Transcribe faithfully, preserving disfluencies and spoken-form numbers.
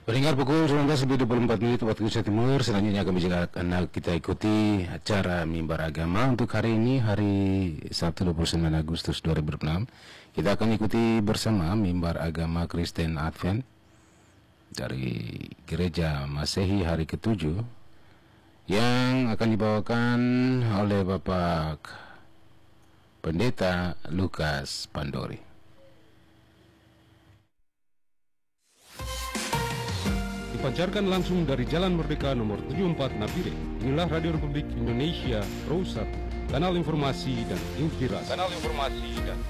Pendengar pukul sembilan belas lebih dua puluh empat menit waktu Indonesia Timur. Selanjutnya kami juga akan kita ikuti acara Mimbar Agama untuk hari ini, hari Sabtu dua puluh sembilan Agustus dua ribu dua puluh enam. Kita akan ikuti bersama Mimbar Agama Kristen Advent dari Gereja Masehi hari ketujuh yang akan dibawakan oleh Bapak Pendeta Lukas Pandori. Dipancarkan langsung dari Jalan Merdeka nomor tujuh puluh empat Nabire. Inilah Radio Republik Indonesia Pro satu, kanal informasi dan inspirasi. Kanal informasi dan